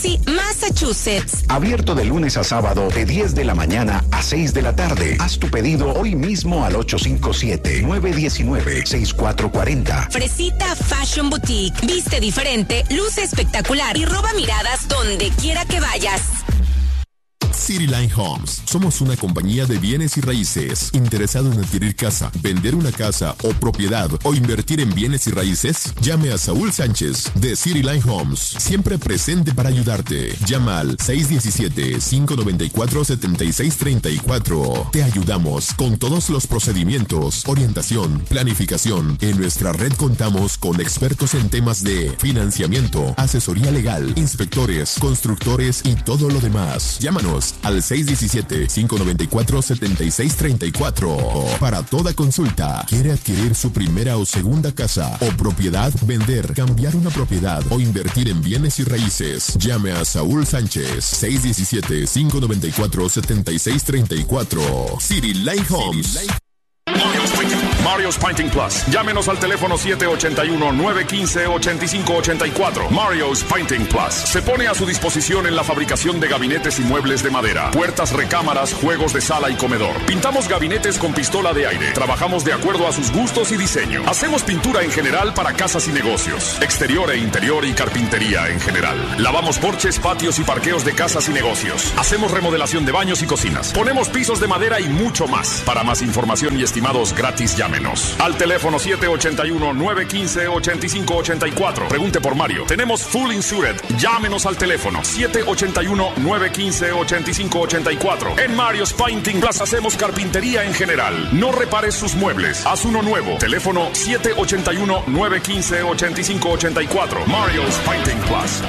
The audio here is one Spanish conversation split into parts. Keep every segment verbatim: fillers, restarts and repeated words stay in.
Sí, Massachusetts. Abierto de lunes a sábado de diez de la mañana a seis de la tarde. Haz tu pedido hoy mismo al ocho cinco siete, nueve uno nueve, seis cuatro cuatro cero. Fresita Fashion Boutique. Viste diferente, luce espectacular y roba miradas donde quiera que vayas. Cityline Homes. Somos una compañía de bienes y raíces. ¿Interesado en adquirir casa, vender una casa o propiedad o invertir en bienes y raíces? Llame a Saúl Sánchez de Cityline Homes. Siempre presente para ayudarte. Llama al seis uno siete, cinco nueve cuatro, siete seis tres cuatro. Te ayudamos con todos los procedimientos, orientación, planificación. En nuestra red contamos con expertos en temas de financiamiento, asesoría legal, inspectores, constructores y todo lo demás. Llámanos al seis uno siete, cinco nueve cuatro, siete seis tres cuatro. Para toda consulta, ¿quiere adquirir su primera o segunda casa o propiedad, vender, cambiar una propiedad o invertir en bienes y raíces? Llame a Saúl Sánchez, seis uno siete, cinco nueve cuatro, siete seis tres cuatro. Cityline Homes. Mario's Painting Plus. Llámenos al teléfono siete ocho uno, nueve uno cinco, ocho cinco ocho cuatro. Mario's Painting Plus se pone a su disposición en la fabricación de gabinetes y muebles de madera, puertas, recámaras, juegos de sala y comedor. Pintamos gabinetes con pistola de aire. Trabajamos de acuerdo a sus gustos y diseño. Hacemos pintura en general para casas y negocios, exterior e interior y carpintería en general. Lavamos porches, patios y parqueos de casas y negocios. Hacemos remodelación de baños y cocinas. Ponemos pisos de madera y mucho más. Para más información y estimados gratis, llámenos al teléfono siete ocho uno, nueve uno cinco, ocho cinco ocho cuatro. Pregunte por Mario. Tenemos full insured. Llámenos al teléfono siete ocho uno, nueve uno cinco, ocho cinco ocho cuatro. En Mario's Painting Plus hacemos carpintería en general. No repares sus muebles. Haz uno nuevo. Teléfono siete ocho uno, nueve uno cinco, ocho cinco ocho cuatro. Mario's Painting Plus.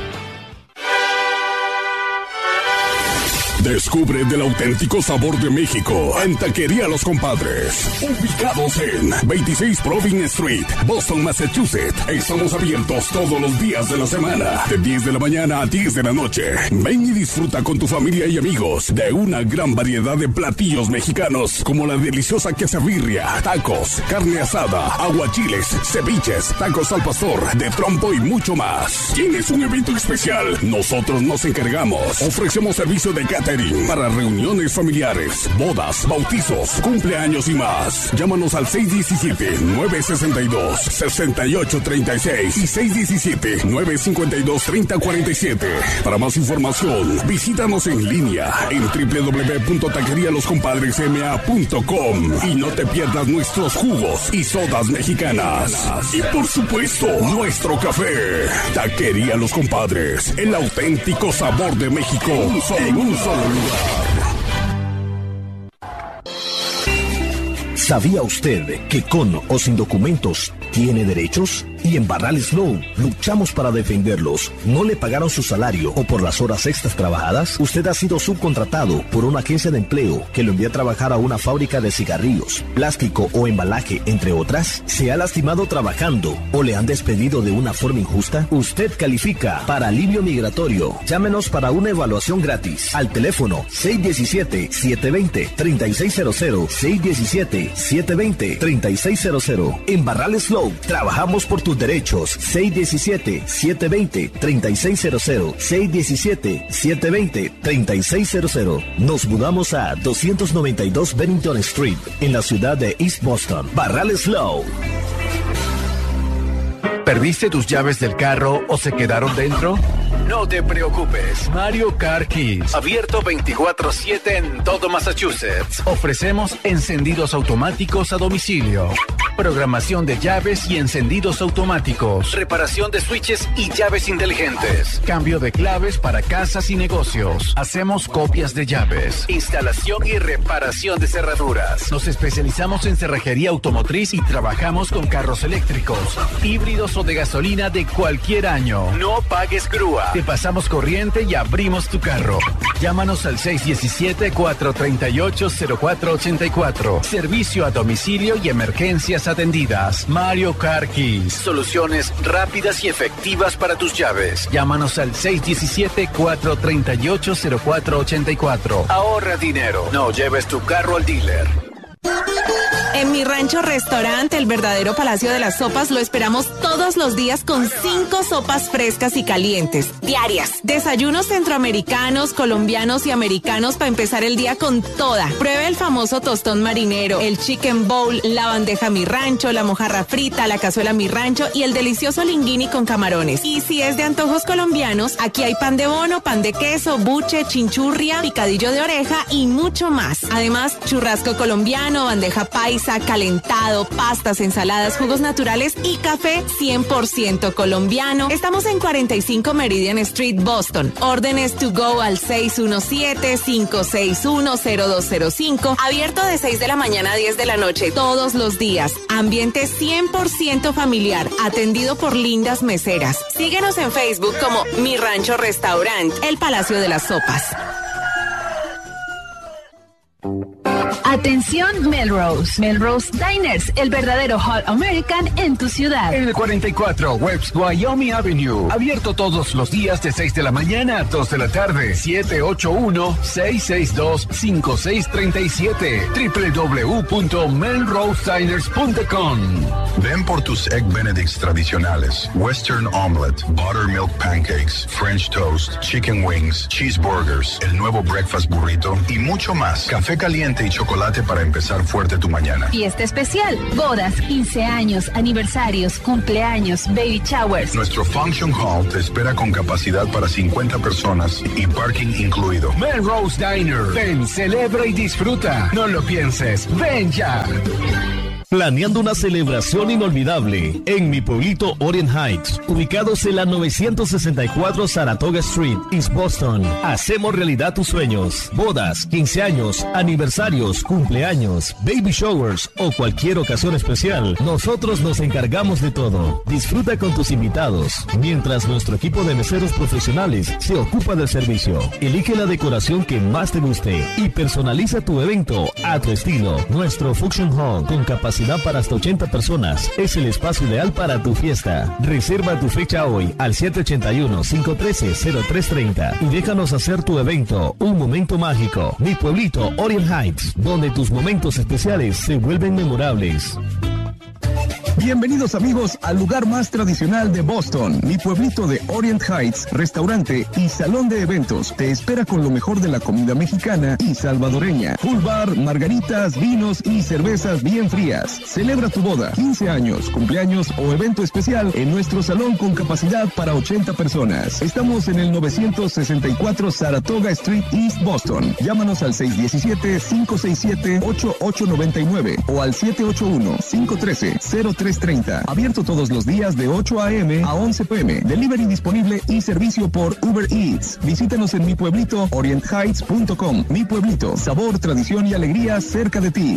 Descubre del auténtico sabor de México en Taquería Los Compadres. Ubicados en veintiséis Providence Street, Boston, Massachusetts. Estamos abiertos todos los días de la semana, de diez de la mañana a diez de la noche. Ven y disfruta con tu familia y amigos de una gran variedad de platillos mexicanos, como la deliciosa quesabirria, tacos, carne asada, aguachiles, ceviches, tacos al pastor, de trompo y mucho más. ¿Tienes un evento especial? Nosotros nos encargamos. Ofrecemos servicio de catering para reuniones familiares, bodas, bautizos, cumpleaños y más. Llámanos al seis uno siete, nueve seis dos, seis ocho tres seis y seis uno siete, nueve cinco dos, tres cero cuatro siete. Para más información, visítanos en línea en doble u doble u doble u punto taquería los compadres m a punto com y no te pierdas nuestros jugos y sodas mexicanas. Y por supuesto, nuestro café. Taquería Los Compadres, el auténtico sabor de México en un solo lugar. ¿Sabía usted que con o sin documentos tiene derechos? Y en Barrales Law luchamos para defenderlos. ¿No le pagaron su salario o por las horas extras trabajadas? ¿Usted ha sido subcontratado por una agencia de empleo que lo envía a trabajar a una fábrica de cigarrillos, plástico o embalaje, entre otras? ¿Se ha lastimado trabajando o le han despedido de una forma injusta? Usted califica para alivio migratorio. Llámenos para una evaluación gratis al teléfono seis uno siete, siete dos cero, tres seis cero cero, seis uno siete, siete dos cero, tres seis cero cero. En Barrales Law trabajamos por tu derechos. Seis uno siete, siete dos cero, tres seis cero cero, seis uno siete, siete dos cero, tres seis cero cero. Nos mudamos a doscientos noventa y dos Bennington Street en la ciudad de East Boston. Barrales Law. ¿Perdiste tus llaves del carro o se quedaron dentro? No te preocupes, Mario Car Keys, abierto veinticuatro siete en todo Massachusetts. Ofrecemos encendidos automáticos a domicilio, programación de llaves y encendidos automáticos, reparación de switches y llaves inteligentes, cambio de claves para casas y negocios. Hacemos copias de llaves, instalación y reparación de cerraduras. Nos especializamos en cerrajería automotriz y trabajamos con carros eléctricos, híbridos o de gasolina de cualquier año. No pagues grúa. Te pasamos corriente y abrimos tu carro. Llámanos al seis uno siete, cuatro tres ocho, cero cuatro ocho cuatro. Servicio a domicilio y emergencias atendidas. Mario Car Keys. Soluciones rápidas y efectivas para tus llaves. Llámanos al seis uno siete, cuatro tres ocho, cero cuatro ocho cuatro. Ahorra dinero. No lleves tu carro al dealer. En Mi Rancho Restaurante, el verdadero Palacio de las Sopas, lo esperamos todos los días con cinco sopas frescas y calientes, diarias. Desayunos centroamericanos, colombianos y americanos para empezar el día con toda. Pruebe el famoso tostón marinero, el chicken bowl, la bandeja Mi Rancho, la mojarra frita, la cazuela Mi Rancho y el delicioso linguini con camarones. Y si es de antojos colombianos, aquí hay pan de bono, pan de queso, buche, chinchurria, picadillo de oreja y mucho más. Además, churrasco colombiano, bandeja paisa, calentado, pastas, ensaladas, jugos naturales y café cien por ciento colombiano. Estamos en cuarenta y cinco Meridian Street, Boston. Órdenes to go al seis uno siete, cinco seis uno, cero dos cero cinco. Abierto de seis de la mañana a diez de la noche todos los días. Ambiente cien por ciento familiar, atendido por lindas meseras. Síguenos en Facebook como Mi Rancho Restaurant, el Palacio de las Sopas. Atención Melrose, Melrose Diners, el verdadero Hot American en tu ciudad. En el cuarenta y cuatro West Wyoming Avenue, abierto todos los días de seis de la mañana a dos de la tarde, siete ocho uno, seis seis dos, cinco seis tres siete, doble u doble u doble u punto melrose diners punto com. Ven por tus Egg Benedicts tradicionales, Western Omelette, Buttermilk Pancakes, French Toast, Chicken Wings, Cheeseburgers, el nuevo Breakfast Burrito y mucho más. Café caliente y chocolate para empezar fuerte tu mañana. Fiesta especial, bodas, quince años, aniversarios, cumpleaños, baby showers. Nuestro Function Hall te espera con capacidad para cincuenta personas y parking incluido. Melrose Diner. Ven, celebra y disfruta. No lo pienses. Ven ya. Planeando una celebración inolvidable en mi pueblito Orient Heights, ubicados en la novecientos sesenta y cuatro Saratoga Street, East Boston. Hacemos realidad tus sueños, bodas, quince años, aniversarios, cumpleaños, baby showers o cualquier ocasión especial. Nosotros nos encargamos de todo. Disfruta con tus invitados, mientras nuestro equipo de meseros profesionales se ocupa del servicio. Elige la decoración que más te guste y personaliza tu evento a tu estilo. Nuestro Function Hall, con capacidad para hasta ochenta personas, es el espacio ideal para tu fiesta. Reserva tu fecha hoy al siete ocho uno, cinco uno tres, cero tres tres cero y déjanos hacer tu evento un momento mágico. Mi pueblito Orient Heights, donde tus momentos especiales se vuelven memorables. Bienvenidos amigos al lugar más tradicional de Boston, mi pueblito de Orient Heights, restaurante y salón de eventos. Te espera con lo mejor de la comida mexicana y salvadoreña. Full bar, margaritas, vinos y cervezas bien frías. Celebra tu boda, quince años, cumpleaños o evento especial en nuestro salón con capacidad para ochenta personas. Estamos en el novecientos sesenta y cuatro Saratoga Street, East Boston. Llámanos al seis uno siete, cinco seis siete, ocho ocho nueve nueve o al siete ocho uno, cinco uno tres, cero tres tres cero. Abierto todos los días de ocho a eme a once pe eme. Delivery disponible y servicio por Uber Eats. Visítanos en mi pueblito orient heights punto com. Mi pueblito, sabor, tradición y alegría cerca de ti.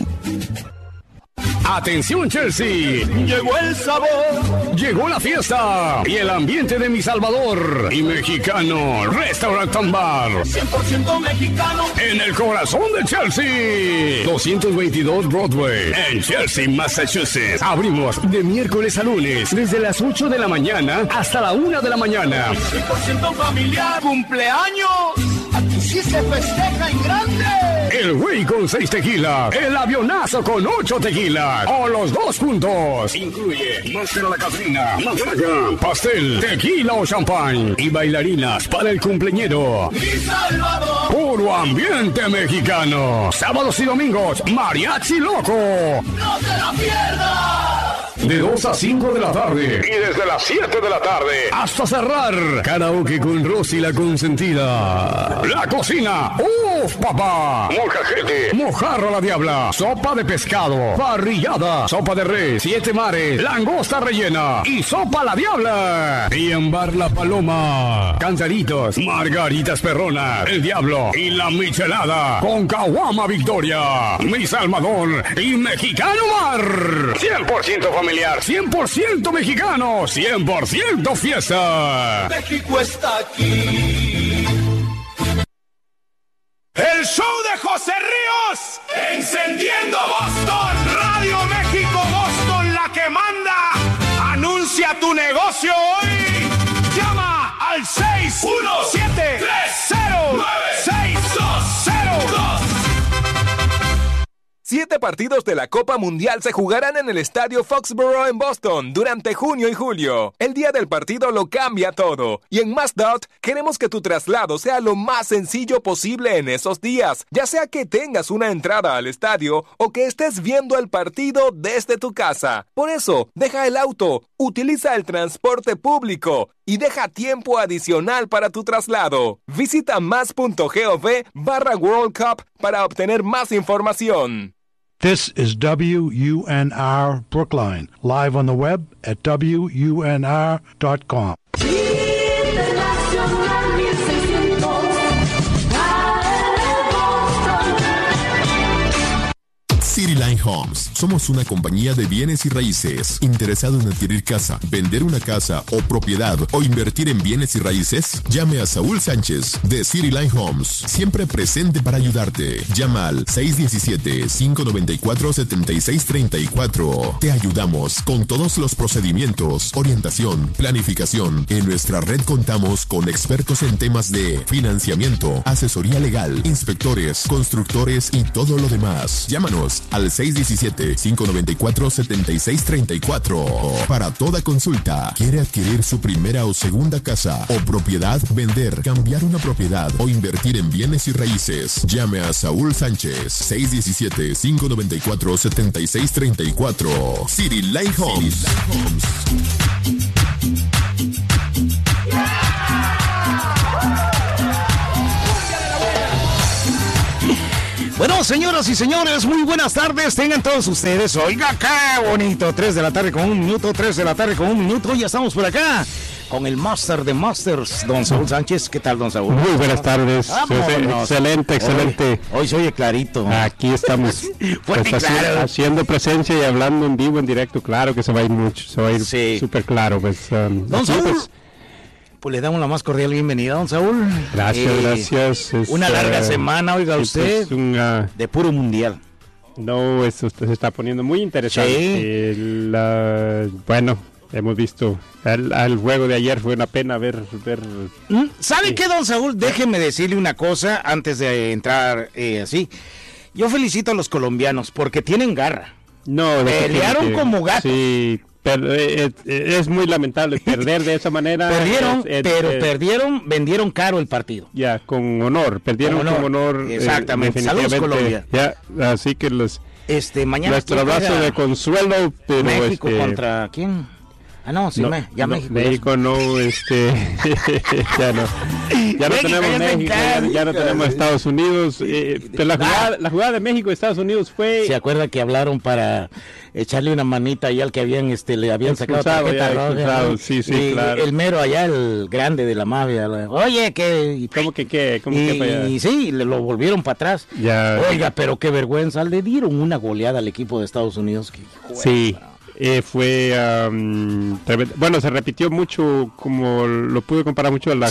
Atención Chelsea, llegó el sabor, llegó la fiesta y el ambiente de Mi Salvador y mexicano Restaurant and Bar. cien por ciento mexicano. En el corazón de Chelsea, doscientos veintidós Broadway, en Chelsea, Massachusetts. Abrimos de miércoles a lunes, desde las ocho de la mañana hasta la una de la mañana. cien por ciento familiar, cumpleaños, aquí sí se festeja en grande. El güey con seis tequilas, el avionazo con ocho tequilas, o los dos juntos. Incluye máscara a la Catrina, matraca, pastel, tequila o champán y bailarinas para el cumpleañero. Mi Salvador. Puro ambiente mexicano. Sábados y domingos, Mariachi Loco. ¡No te la pierdas! De dos a cinco de la tarde. Y desde las siete de la tarde hasta cerrar. Karaoke con Rosy la consentida. La cocina. ¡Uf, papá! Molcajete. Mojarra la diabla. Sopa de pescado. Parrillada. Sopa de res. Siete mares. Langosta rellena. Y sopa la diabla. Y en bar la paloma. Cantaritos. Margaritas perronas. El diablo. Y la michelada. Con caguama Victoria. Mi Salvador. Y Mexicano Bar. cien por ciento familiar. cien por ciento mexicano, cien por ciento fiesta. México está aquí. El show de José Ríos, encendiendo Boston. Radio México Boston, la que manda. Anuncia tu negocio hoy. Llama al seis uno siete, cero nueve seis dos cero dos. Si siete partidos de la Copa Mundial se jugarán en el estadio Foxborough en Boston durante junio y julio. El día del partido lo cambia todo. Y en MassDOT queremos que tu traslado sea lo más sencillo posible en esos días, ya sea que tengas una entrada al estadio o que estés viendo el partido desde tu casa. Por eso, deja el auto, utiliza el transporte público y deja tiempo adicional para tu traslado. Visita más.gov barra World Cup para obtener más información. This is W U N R Brookline, live on the web at W U N R dot com. Cityline Homes. Somos una compañía de bienes y raíces. ¿Interesado en adquirir casa, vender una casa o propiedad o invertir en bienes y raíces? Llame a Saúl Sánchez de Cityline Homes. Siempre presente para ayudarte. Llama al seis uno siete, cinco nueve cuatro, siete seis tres cuatro. Te ayudamos con todos los procedimientos, orientación, planificación. En nuestra red contamos con expertos en temas de financiamiento, asesoría legal, inspectores, constructores y todo lo demás. Llámanos al seis uno siete, cinco nueve cuatro, siete seis tres cuatro. Para toda consulta, ¿quiere adquirir su primera o segunda casa o propiedad, vender, cambiar una propiedad o invertir en bienes y raíces? Llame a Saúl Sánchez, seis uno siete, cinco nueve cuatro, siete seis tres cuatro. Cityline Homes. Bueno, señoras y señores, muy buenas tardes, tengan todos ustedes. Oiga, qué bonito, tres de la tarde con un minuto, tres de la tarde con un minuto, ya estamos por acá con el Master de Masters, don Saúl Sánchez. ¿Qué tal, don Saúl? Muy buenas tardes. Vámonos. Excelente, excelente. Hoy, hoy se oye clarito. Aquí estamos pues, claro. haciendo, haciendo presencia y hablando en vivo, en directo. Claro que se va a ir mucho, se va a ir sí. súper claro. Pues, um, don aquí, Saúl. Pues, Pues le damos la más cordial bienvenida, don Saúl. Gracias, eh, gracias. Es, una larga uh, semana, oiga usted, es un, uh, de puro mundial. No, eso se está poniendo muy interesante. Sí. El, uh, bueno, hemos visto, el, el juego de ayer fue una pena ver... ver ¿Sabe sí. qué, don Saúl? Déjeme decirle una cosa antes de entrar eh, así. Yo felicito a los colombianos porque tienen garra. No, pelearon como gatos. Sí. Pero, eh, eh, es muy lamentable perder de esa manera. Perdieron, es, es, pero es, perdieron, vendieron caro el partido. Ya, con honor, perdieron con honor. Con honor Exactamente. Eh, Saludos, Colombia. Ya, así que los este mañana nuestro abrazo de consuelo, pero México este, contra quién? Ah, no, sí, no, me, ya no, México. México no, este, ya no, ya no tenemos México, ya, ya no tenemos Estados Unidos. Eh, pero la jugada, la jugada de México y Estados Unidos fue. ¿Se acuerda que hablaron para echarle una manita ahí al que habían, este, le habían sacado tarjeta roja? ¿No? Sí, sí, y, claro. El mero allá, el grande de la mafia. Oye, que. ¿Cómo que qué? ¿Cómo y, que para allá? Y sí, le lo volvieron para atrás. Ya. Oiga, pero qué vergüenza, le dieron una goleada al equipo de Estados Unidos. Que, sí. Eh, fue um, bueno, se repitió mucho, como lo pude comparar mucho a la,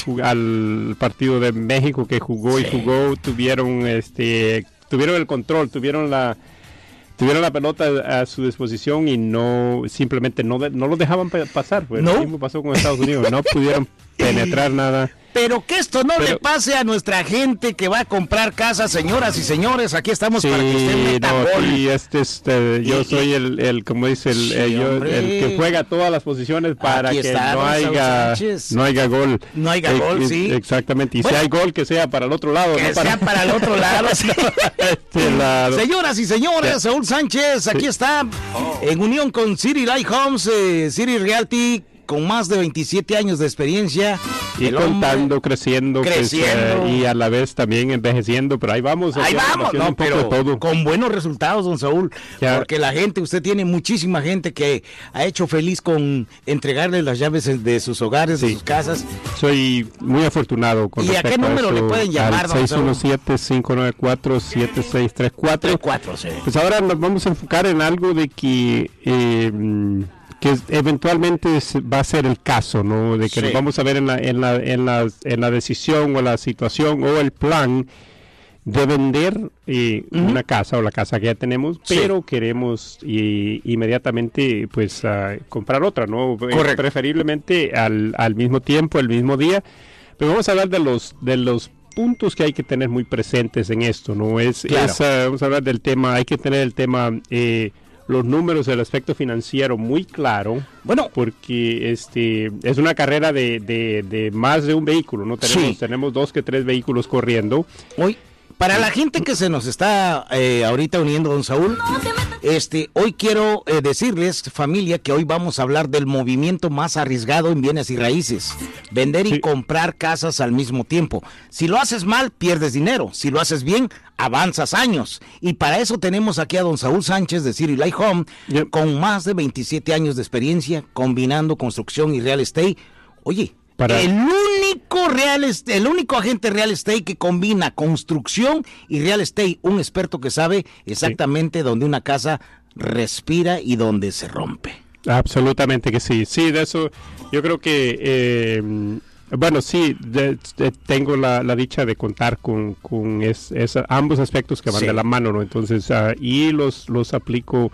al partido de México que jugó sí. y jugó, tuvieron este tuvieron el control, tuvieron la tuvieron la pelota a su disposición y no simplemente no no lo dejaban pasar. Pues, ¿no? Lo mismo pasó con Estados Unidos, no pudieron penetrar nada. Pero que esto no Pero, le pase a nuestra gente que va a comprar casa, señoras y señores, aquí estamos sí, para que usted meta no, gol. Sí, este, este, yo soy el, el, como dice, el, sí, el, yo, el que juega todas las posiciones para aquí que está, no haya no haya gol. No haya eh, gol, sí. Exactamente, y bueno, si hay gol, que sea para el otro lado. Que no sea para, para el otro lado. Sí. este, la, Señoras y señores, sí. Saúl Sánchez, aquí sí. está, en unión con Cityline Homes, eh, City Realty, con más de veintisiete años de experiencia. Y contando, creciendo, creciendo. Pues, eh, y a la vez también envejeciendo, pero ahí vamos. Ahí vamos, no, un pero poco de todo. Con buenos resultados, don Saúl, ya. Porque la gente, usted tiene muchísima gente que ha hecho feliz con entregarle las llaves de sus hogares, sí. de sus casas. Soy muy afortunado con ¿Y a qué número a le pueden llamar, don seis uno siete, cinco nueve cuatro, siete seis tres cuatro. Sí. Pues ahora nos vamos a enfocar en algo de que... Eh, que eventualmente va a ser el caso, ¿no? De que sí. nos vamos a ver en la, en la, en la, en la decisión o la situación o el plan de vender eh, uh-huh. una casa o la casa que ya tenemos, sí. pero queremos eh, inmediatamente pues uh, comprar otra, ¿no? Correcto. Preferiblemente al, al mismo tiempo, el mismo día. Pero vamos a hablar de los de los puntos que hay que tener muy presentes en esto, ¿no? Es, Claro. es, uh, vamos a hablar del tema, hay que tener el tema, eh, los números del aspecto financiero muy claro. Bueno. Porque este es una carrera de, de, de más de un vehículo, ¿no? Tenemos, Sí. tenemos dos que tres vehículos corriendo. Hoy, para la gente que se nos está eh, ahorita uniendo, don Saúl, este, hoy quiero eh, decirles, familia, que hoy vamos a hablar del movimiento más arriesgado en bienes y raíces. Vender y comprar casas al mismo tiempo. Si lo haces mal, pierdes dinero. Si lo haces bien, avanzas años. Y para eso tenemos aquí a don Saúl Sánchez de City Light Home, Yep. con más de veintisiete años de experiencia, combinando construcción y real estate. Oye, Para- el único real est- el único agente real estate que combina construcción y real estate, un experto que sabe exactamente dónde una casa respira y dónde se rompe. Absolutamente que sí. Sí, de eso yo creo que, eh, bueno, sí, de- de- tengo la, la dicha de contar con, con es- esa- ambos aspectos que van Sí. de la mano, ¿no? Entonces, ah, y los, los aplico,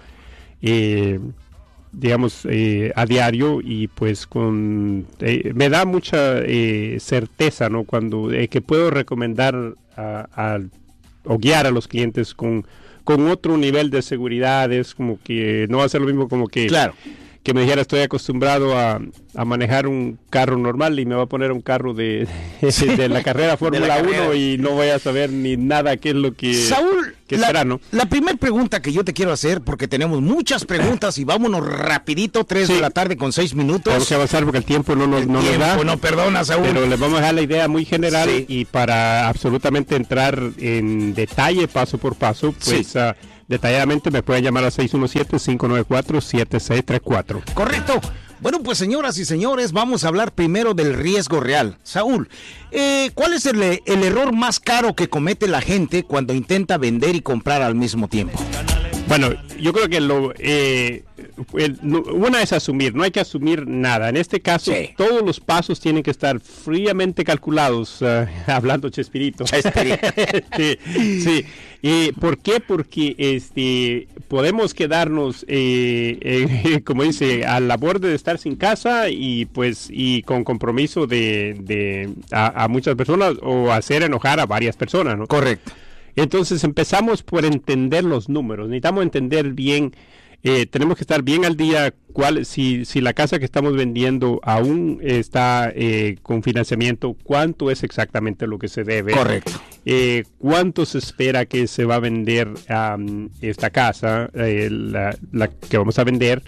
eh, digamos, eh, a diario y pues con, eh, me da mucha eh, certeza, ¿no? Cuando, eh, que puedo recomendar a, a- o guiar a los clientes con, con otro nivel de seguridad. Es como que no va a ser lo mismo como que, Claro. que me dijera estoy acostumbrado a, a manejar un carro normal y me va a poner un carro de, de la carrera Fórmula carrera. uno y no voy a saber ni nada qué es lo que, Saúl, que la, será, ¿no? la primera pregunta que yo te quiero hacer, porque tenemos muchas preguntas y vámonos rapidito, tres Sí. de la tarde con seis minutos. Tenemos que avanzar porque el tiempo no nos, El no nos tiempo da. no perdona, Saúl. Pero les vamos a dejar la idea muy general Sí. y para absolutamente entrar en detalle, paso por paso, pues Sí. ah, detalladamente me pueden llamar a seis uno siete, cinco nueve cuatro, siete seis tres cuatro. Correcto. Bueno, pues señoras y señores, vamos a hablar primero del riesgo real. Saúl, eh, ¿cuál es el, el error más caro que comete la gente cuando intenta vender y comprar al mismo tiempo? Bueno, yo creo que lo eh, el- no- una es asumir, no hay que asumir nada. En este caso, Sí. todos los pasos tienen que estar fríamente calculados, ah, hablando Chespirito. Chespirito. sí, sí. ¿Y por qué? Porque este podemos quedarnos, eh, eh, como dice, a la borde de estar sin casa y pues y con compromiso de, de a, a muchas personas o hacer enojar a varias personas, ¿no? Correcto. Entonces empezamos por entender los números. Necesitamos entender bien, eh, tenemos que estar bien al día cuál, si, si la casa que estamos vendiendo aún está eh, con financiamiento, cuánto es exactamente lo que se debe. Correcto. Eh, cuánto se espera que se va a vender um, esta casa, eh, la, la que vamos a vender,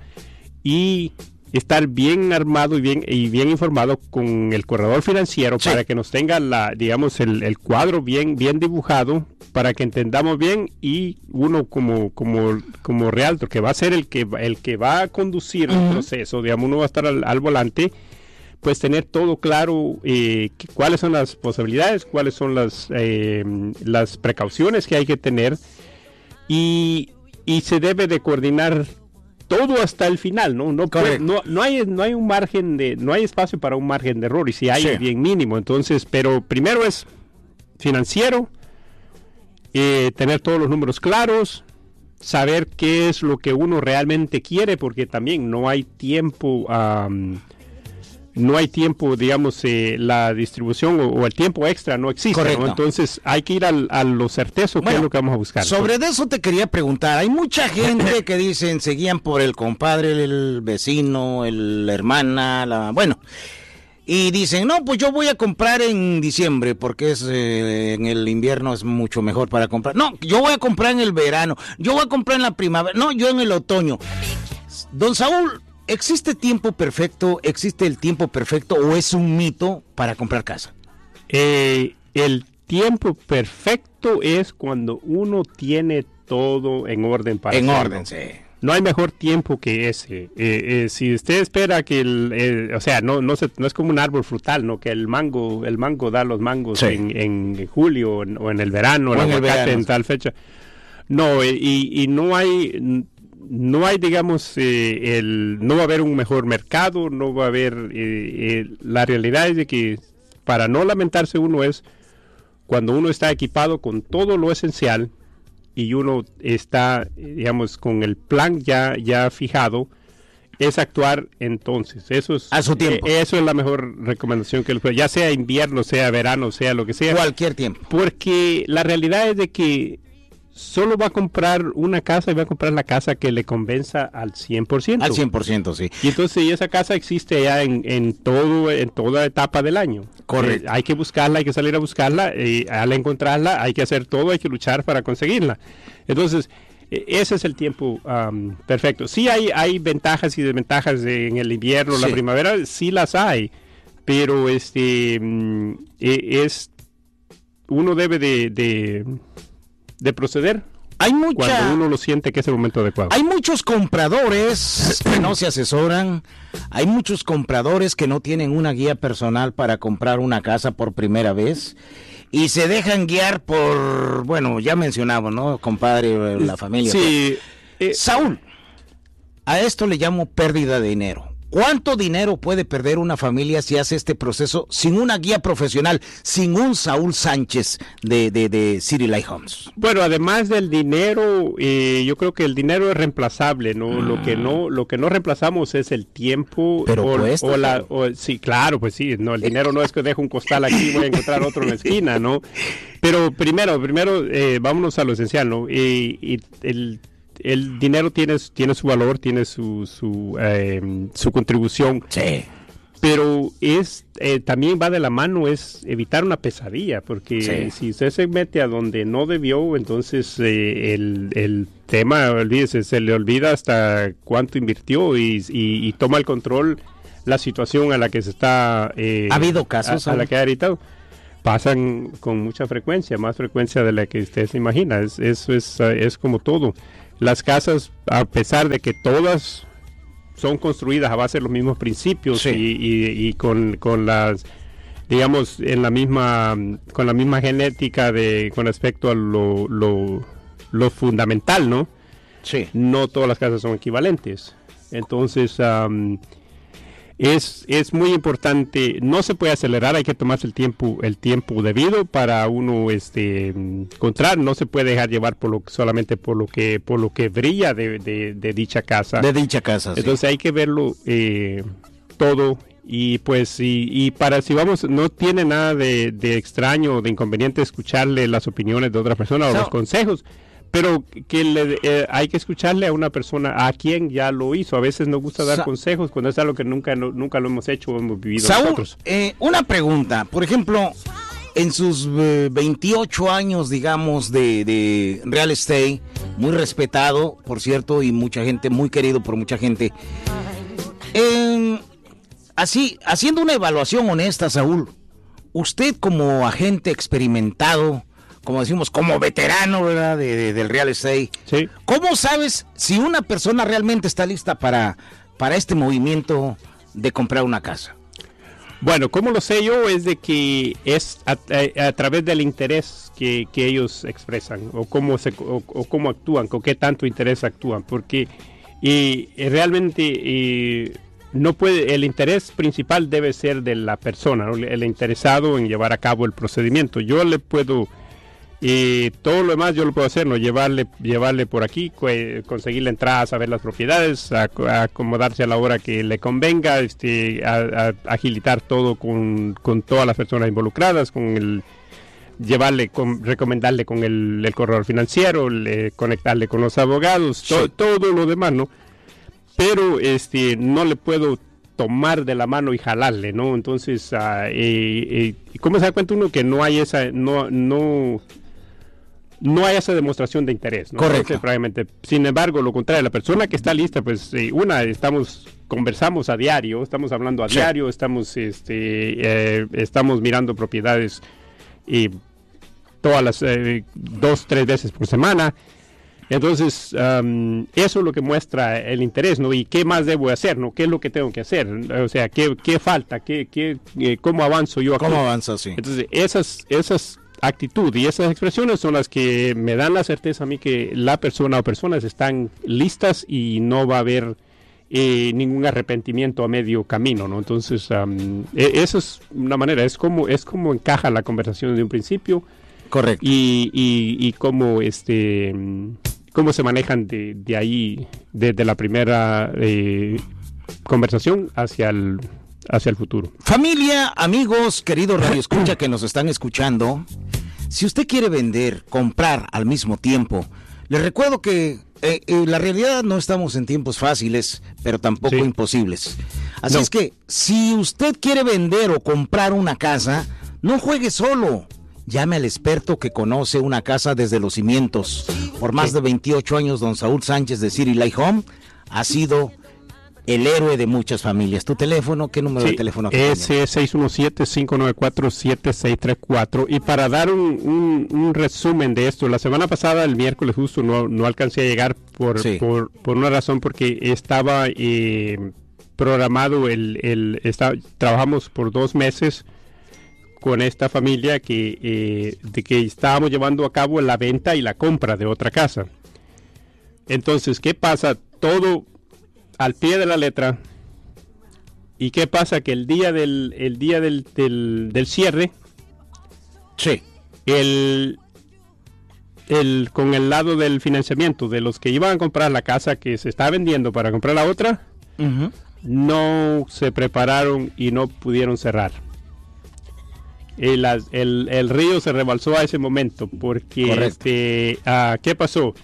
y estar bien armado y bien y bien informado con el corredor financiero Sí. para que nos tenga la digamos el, el cuadro bien bien dibujado para que entendamos bien y uno como como como realtor que va a ser el que va- el que va a conducir el Ujú. proceso, digamos, uno va a estar al, al volante, pues tener todo claro, eh, que- cuáles son las posibilidades, cuáles son las eh, las precauciones que hay que tener y y se debe de coordinar todo hasta el final, ¿no? No, puede- Correcto. no, no hay no hay un margen de no hay espacio para un margen de error y si hay Sí. es bien mínimo. Entonces, pero primero es financiero, eh, tener todos los números claros, saber qué es lo que uno realmente quiere, porque también no hay tiempo, am, no hay tiempo, digamos, eh, la distribución o, o el tiempo extra no existe, ¿no? Correcto. Entonces hay que ir al, a lo certezo, que Bueno, es lo que vamos a buscar. Sobre de eso te quería preguntar. Hay mucha gente que dicen, se guían por el compadre, el vecino, el- la hermana, la... Bueno, y dicen, no, pues yo voy a comprar en diciembre porque es eh, en el invierno es mucho mejor para comprar. No, yo voy a comprar en el verano, yo voy a comprar en la primavera, no, yo en el otoño. Don Saúl, ¿existe tiempo perfecto? ¿Existe el tiempo perfecto o es un mito para comprar casa? Eh, el tiempo perfecto es cuando uno tiene todo en orden para En hacerlo. orden, sí. No hay mejor tiempo que ese. Eh, eh, si usted espera que el, eh, o sea, no no, se, no es como un árbol frutal, no, que el mango el mango da los mangos Sí. en, en julio o en, o en el verano, O el en el aguacate verano, en sí. tal fecha. No, eh, y, y no hay no hay, digamos, eh, el no va a haber un mejor mercado, no va a haber eh, eh, la realidad es de que para no lamentarse uno es cuando uno está equipado con todo lo esencial y uno está, digamos, con el plan ya, ya fijado, es actuar entonces. Eso es, a su tiempo. Eh, eso es la mejor recomendación que les puedo, ya sea invierno, sea verano, sea lo que sea. Cualquier tiempo. Porque la realidad es de que solo va a comprar una casa y va a comprar la casa que le convenza al cien por ciento. Al cien por ciento, sí. Y entonces esa casa existe ya en, en todo en toda etapa del año. Correcto. Eh, hay que buscarla, hay que salir a buscarla, y al encontrarla hay que hacer todo, hay que luchar para conseguirla. Entonces, eh, ese es el tiempo um, perfecto. Sí hay, hay ventajas y desventajas de, en el invierno, sí. La primavera, sí las hay, pero este mm, es uno debe de... de de proceder hay mucha, cuando uno lo siente que es el momento adecuado. Hay muchos compradores que no se asesoran, hay muchos compradores que no tienen una guía personal para comprar una casa por primera vez y se dejan guiar por, bueno, ya mencionamos, ¿no? Compadre, la familia. Sí. Eh, Saúl, a esto le llamo pérdida de dinero. ¿Cuánto dinero puede perder una familia si hace este proceso sin una guía profesional, sin un Saúl Sánchez de, de, de City Light Homes? Bueno, además del dinero, eh, yo creo que el dinero es reemplazable, ¿no? Mm. Lo que no, lo que no reemplazamos es el tiempo. Pero o, cuesta, o la, o, sí, claro, pues sí, no, el dinero no es que dejo un costal aquí y voy a encontrar otro en la esquina, ¿no? Pero primero, primero, eh, vámonos a lo esencial, ¿no? Y, y el El dinero tiene, tiene su valor, tiene su su, eh, su contribución. Sí. Pero es eh, también va de la mano es evitar una pesadilla, porque sí. Si usted se mete a donde no debió, entonces eh, el, el tema, olvídese, se le olvida hasta cuánto invirtió y, y, y toma el control la situación a la que se está... Eh, ¿Ha habido casos? A, a la que ha gritado. Pasan con mucha frecuencia, más frecuencia de la que usted se imagina. Es, eso es, es como todo. Las casas, a pesar de que todas son construidas a base de los mismos principios, sí. y, y, y con, con las, digamos, en la misma, con la misma genética de, con respecto a lo, lo, lo fundamental, ¿no? Sí. No todas las casas son equivalentes. Entonces, um, Es, es muy importante, no se puede acelerar, hay que tomarse el tiempo el tiempo debido para uno este encontrar, no se puede dejar llevar por lo solamente por lo que por lo que brilla de, de, de dicha casa. De dicha casa. Entonces sí. Hay que verlo eh, todo y pues y, y para si vamos no tiene nada de, de extraño o de inconveniente escucharle las opiniones de otras personas so, o los consejos. Pero que le, eh, hay que escucharle a una persona a quien ya lo hizo. A veces nos gusta dar Sa consejos cuando es algo que nunca, no, nunca lo hemos hecho o hemos vivido Saúl, nosotros. Eh, una pregunta. Por ejemplo, en sus eh, veintiocho años, digamos, de, de real estate, muy respetado, por cierto, y mucha gente, muy querido por mucha gente. Eh, así, haciendo una evaluación honesta, Saúl, usted como agente experimentado, como decimos, como veterano, ¿verdad? De, de, del real estate. Sí. ¿Cómo sabes si una persona realmente está lista para, para este movimiento de comprar una casa? Bueno, ¿cómo lo sé yo? Es de que es a, a, a través del interés que, que ellos expresan, o cómo se o, o cómo actúan, con qué tanto interés actúan, porque y, y realmente y, no puede, el interés principal debe ser de la persona, ¿no? El interesado en llevar a cabo el procedimiento. Yo le puedo y todo lo demás yo lo puedo hacer, ¿no? Llevarle, llevarle por aquí, conseguir la entrada, saber las propiedades, a, a acomodarse a la hora que le convenga, este, a, a agilitar todo con, con todas las personas involucradas, con el llevarle, con, recomendarle con el, el corredor financiero, le, conectarle con los abogados, sí. to, todo lo demás, ¿no? Pero este, no le puedo tomar de la mano y jalarle, ¿no? Entonces, uh, eh, eh, ¿cómo se da cuenta uno que no hay esa, no, no No hay esa demostración de interés, ¿no? Correcto. Entonces, sin embargo, lo contrario, la persona que está lista, pues, eh, una, estamos, conversamos a diario, estamos hablando a sí. diario, estamos, este, eh, estamos mirando propiedades y todas las, eh, dos, tres veces por semana. Entonces, um, eso es lo que muestra el interés, ¿no? Y qué más debo hacer, ¿no? ¿Qué es lo que tengo que hacer? O sea, ¿qué, qué falta? ¿Qué, qué, eh, ¿Cómo avanzo yo aquí? ¿Cómo avanza, sí? Entonces, esas, esas actitud y esas expresiones son las que me dan la certeza a mí que la persona o personas están listas y no va a haber eh, ningún arrepentimiento a medio camino, ¿no? Entonces, um, e eso es una manera, es como es como encaja la conversación de un principio. Correcto. Y, y, y cómo este cómo se manejan de, de ahí desde la primera eh, conversación hacia el, hacia el futuro. Familia, amigos, queridos radioescucha que nos están escuchando, si usted quiere vender, comprar al mismo tiempo, les recuerdo que eh, eh, la realidad no estamos en tiempos fáciles, pero tampoco sí. imposibles. Así no. es que si usted quiere vender o comprar una casa, no juegue solo. Llame al experto que conoce una casa desde los cimientos. Por más sí. de veintiocho años, don Saúl Sánchez de City Light Home ha sido el héroe de muchas familias. ¿Tu teléfono? ¿Qué número sí, de teléfono? Es seis uno siete, cinco nueve cuatro, siete seis tres cuatro. Y para dar un, un, un resumen de esto, la semana pasada, el miércoles justo, no, no alcancé a llegar por, sí. por, por una razón, porque estaba eh, programado, el, el está, trabajamos por dos meses con esta familia que, eh, de que estábamos llevando a cabo la venta y la compra de otra casa. Entonces, ¿qué pasa? Todo al pie de la letra. ¿Y qué pasa? Que el día del, el día del, del, del cierre, sí. el, el, con el lado del financiamiento de los que iban a comprar la casa que se está vendiendo para comprar la otra, uh-huh. no se prepararon y no pudieron cerrar. El, el, el río se rebalsó a ese momento porque este, uh, ¿qué pasó?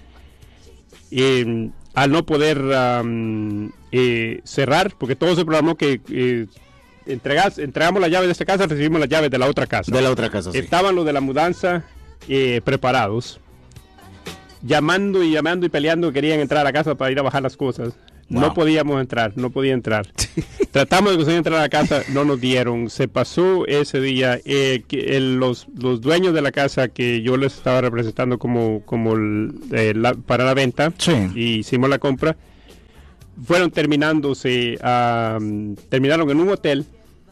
Eh, al no poder um, eh, cerrar, porque todo se programó que eh, entregas, entregamos las llaves de esta casa, recibimos las llaves de la otra casa. De la otra casa, sí. Estaban los de la mudanza eh, preparados, llamando y llamando y peleando, querían entrar a la casa para ir a bajar las cosas. Wow. No podíamos entrar, no podía entrar. Tratamos de conseguir entrar a la casa, no nos dieron. Se pasó ese día. Eh, que el, los, los dueños de la casa que yo les estaba representando como, como el, eh, la, para la venta, sí. y hicimos la compra, fueron terminándose, uh, terminaron en un hotel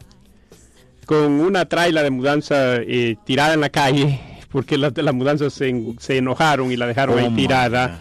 con una traila de mudanza eh, tirada en la calle, porque las la mudanzas se, se enojaron y la dejaron oh ahí tirada.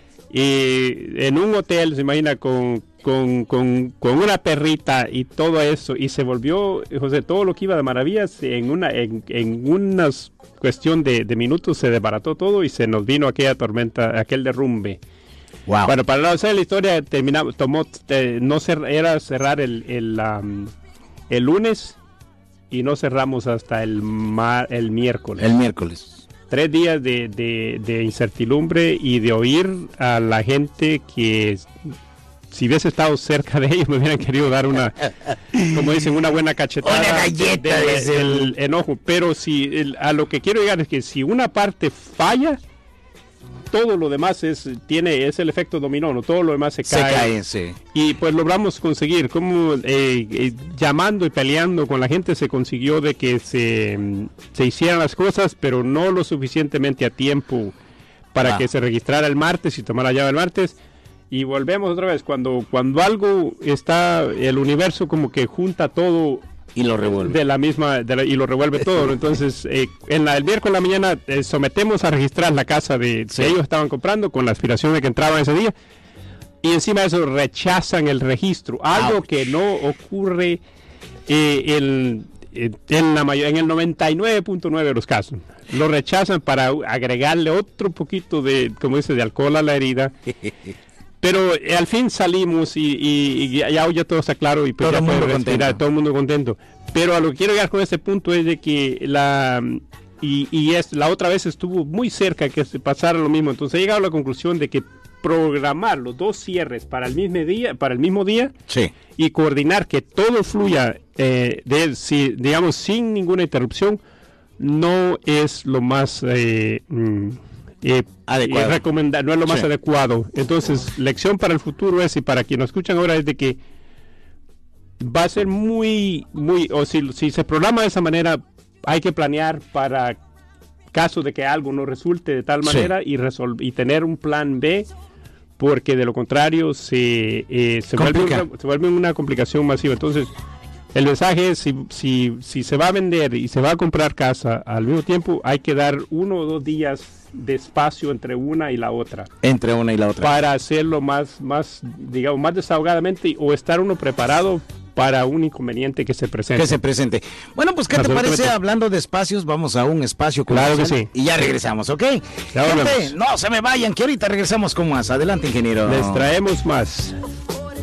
Y en un hotel, se imagina, con, con, con, con una perrita y todo eso, y se volvió, José, todo lo que iba de maravillas, en una en, en una cuestión de, de minutos se desbarató todo y se nos vino aquella tormenta, aquel derrumbe. Wow. Bueno, para no hacer la historia, terminamos, tomó, eh, no cer, era cerrar el, el, um, el lunes y no cerramos hasta el, mar, el miércoles. El miércoles. Tres días de, de, de incertidumbre y de oír a la gente que si hubiese estado cerca de ellos me hubieran querido dar una, como dicen, una buena cachetada. Una galleta de, de, de del enojo. Pero si el, a lo que quiero llegar es que si una parte falla, todo lo demás es tiene es el efecto dominó, ¿no? Todo lo demás se cae. Se cae, sí. Y pues logramos conseguir, como eh, eh, llamando y peleando con la gente, se consiguió de que se, se hicieran las cosas, pero no lo suficientemente a tiempo para ah. que se registrara el martes y tomara llave el martes. Y volvemos otra vez, cuando, cuando algo está, el universo como que junta todo y lo revuelve de la misma de la, y lo revuelve todo, ¿no? Entonces eh, en la, el miércoles en la mañana eh, sometemos a registrar la casa de sí. que ellos estaban comprando con la aspiración de que entraban ese día, y encima de eso rechazan el registro, algo Ouch. que no ocurre eh, el, en, la mayor, en el noventa y nueve punto nueve de los casos. Lo rechazan para agregarle otro poquito de, como dice, de alcohol a la herida. Pero eh, al fin salimos y, y, y ya, ya todo está claro y pues todo, ya el mundo respirar, todo el mundo contento. Pero a lo que quiero llegar con este punto es de que la y, y es la otra vez estuvo muy cerca que se pasara lo mismo. Entonces he llegado a la conclusión de que programar los dos cierres para el mismo día, para el mismo día, sí. y coordinar que todo fluya eh, de, si, digamos sin ninguna interrupción, no es lo más eh, mm, Eh, adecuado. recomendar, no es lo más sí. adecuado. Entonces, lección para el futuro es, y para quienes nos escuchan ahora, es de que va a ser muy, muy, o si, si se programa de esa manera, hay que planear para caso de que algo no resulte de tal manera sí. y, resol- y tener un plan B, porque de lo contrario se, eh, se, vuelve una, se vuelve una complicación masiva. Entonces, el mensaje es, si, si, si se va a vender y se va a comprar casa al mismo tiempo, hay que dar uno o dos días de espacio entre una y la otra. Entre una y la otra. Para hacerlo más, más digamos, más desahogadamente, o estar uno preparado para un inconveniente que se presente. Que se presente. Bueno, pues, ¿qué te parece? Hablando de espacios, vamos a un espacio comercial. Claro que sí. Y ya regresamos, ¿ok? Gente, no se me vayan, que ahorita regresamos con más. Adelante, ingeniero. Les traemos más.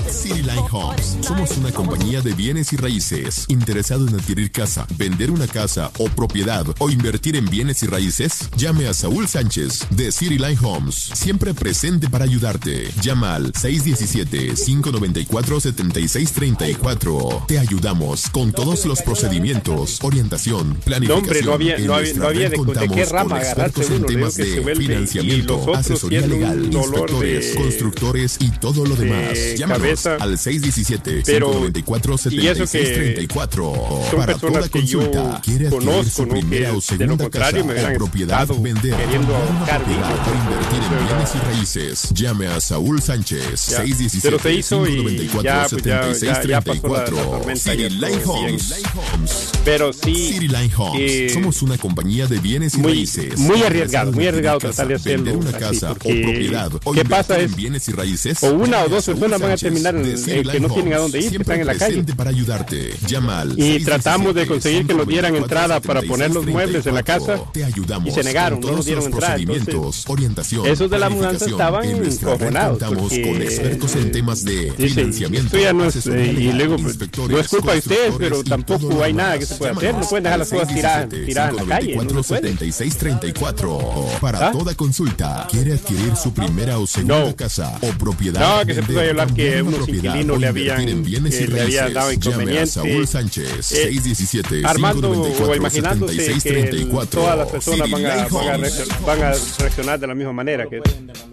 Cityline Homes. Somos una compañía de bienes y raíces. ¿Interesado en adquirir casa, vender una casa o propiedad o invertir en bienes y raíces? Llame a Saúl Sánchez de Cityline Homes. Siempre presente para ayudarte. Llama al seis uno siete, cinco nueve cuatro, siete seis tres cuatro. Te ayudamos con todos los procedimientos, orientación, planificación. No, hombre, no había, no había, no había de, de qué rama agarrarse uno. En temas de financiamiento, asesoría legal, inspectores, de, constructores y todo lo demás. Llámanos al seis uno siete, cinco nueve cuatro, siete seis tres cuatro. Para toda consulta, ¿quiere adquirir su primera o segunda casa o propiedad, vender una propiedad o invertir en bienes y raíces? Llame a Saúl Sánchez, seis uno siete, cinco nueve cuatro, siete seis tres cuatro. Cityline Homes. Pero sí, Cityline Homes. Eh, Somos una compañía de bienes y muy, raíces. Muy arriesgado, muy arriesgado tratar de hacerlo. Vender una casa o propiedad o ¿qué pasa es, en bienes y raíces? O una o dos personas van a terminar en, eh, que no tienen a dónde ir, que están en la calle. Para ayudarte. Llama al y tratamos de conseguir que nos dieran entrada para poner los muebles en la casa. Te ayudamos. Y se negaron, no nos dieron entrada. Entonces, orientación, esos de la mudanza estaban encojonados. Contamos porque... con expertos en temas de sí, financiamiento. Esto ya no es, eh, y luego, no es culpa de ustedes, pero tampoco hay nada que se pueda hacer. No pueden dejar las cosas tiradas, tiradas en la calle. No siete seis tres cuatro. Para ¿Ah? toda consulta, ¿quiere adquirir su primera o segunda no. casa o propiedad? No, que se pudo hablar que unos inquilinos le habían, que le habían dado inconveniente. Saúl Sánchez, eh, seis uno siete, Armando o imaginándose que todas las personas van a, van, a, van a reaccionar de la misma manera. Que